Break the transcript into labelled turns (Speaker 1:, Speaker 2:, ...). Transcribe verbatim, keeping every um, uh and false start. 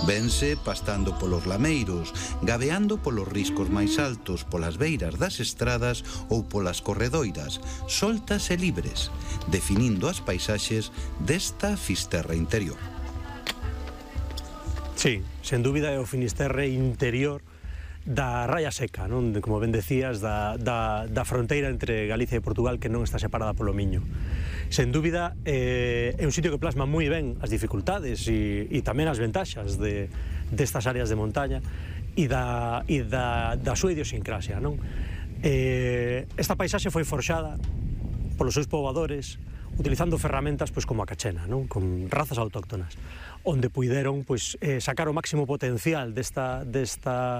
Speaker 1: Vense pastando polos lameiros, gabeando polos riscos máis altos, polas beiras das estradas ou polas corredoiras, soltas e libres, definindo as paisaxes desta Fisterra interior.
Speaker 2: Sí, sen dúbida é o Finisterre interior da raya seca, non? Como ben decías, da, da, da fronteira entre Galicia e Portugal que non está separada polo Miño. Sen dúbida, eh, é un sitio que plasma moi ben as dificultades e, e tamén as ventaxas de, destas áreas de montaña e da, e da, da súa idiosincrasia, non? Eh, esta paisaxe foi forxada polos seus poboadores utilizando ferramentas pois, como a cachena, non? Con razas autóctonas, onde puideron pois, eh, sacar o máximo potencial desta, desta